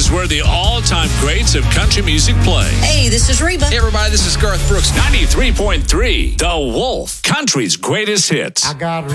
is where the all-time greats of country music play. Hey, this is Reba. Hey, everybody, this is Garth Brooks. 93.3, The Wolf, country's greatest hits. I got